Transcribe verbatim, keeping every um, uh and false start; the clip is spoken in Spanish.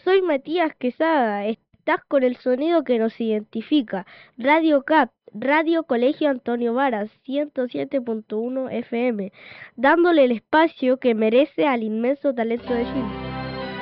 soy Matías Quesada. Estás con el sonido que nos identifica. Radio C A T, Radio Colegio Antonio Varas, ciento siete punto uno F M, dándole el espacio que merece al inmenso talento de Chile.